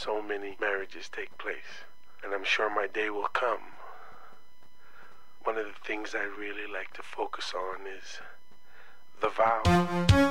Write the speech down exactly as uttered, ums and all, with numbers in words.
so many marriages take place, and I'm sure my day will come. One of the things I really like to focus on is the vow.